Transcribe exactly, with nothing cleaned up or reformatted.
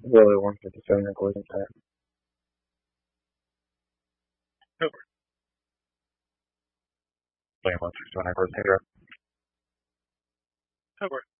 Really one fifty-seven recording time. Over. Playing one sixty-one recording time. Over.